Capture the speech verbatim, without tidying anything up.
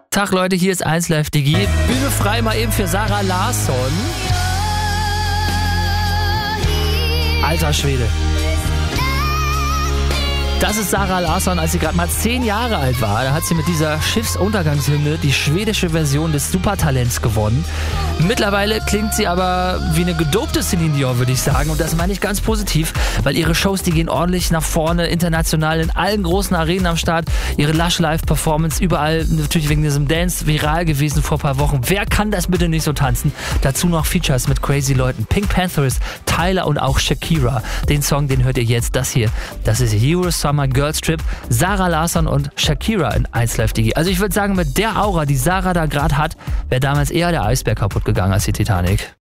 Tag Leute, hier ist eins Live Digi. Bühne frei mal eben für Zara Larsson. Alter Schwede. Das ist Zara Larsson, als sie gerade mal zehn Jahre alt war. Da hat sie mit dieser Schiffsuntergangshymne die schwedische Version des Supertalents gewonnen. Mittlerweile klingt sie aber wie eine gedopte Celine Dion, würde ich sagen. Und das meine ich ganz positiv, weil ihre Shows, die gehen ordentlich nach vorne, international in allen großen Arenen am Start. Ihre Lush Live Performance überall, natürlich wegen diesem Dance, viral gewesen vor ein paar Wochen. Wer kann das bitte nicht so tanzen? Dazu noch Features mit crazy Leuten. Pink Panthers, Tyler und auch Shakira. Den Song, den hört ihr jetzt. Das hier, das ist Eurosong. Summer Girls Trip, Zara Larsson und Shakira in eins Live Digi. Also ich würde sagen, mit der Aura, die Zara da gerade hat, wäre damals eher der Eisberg kaputt gegangen als die Titanic.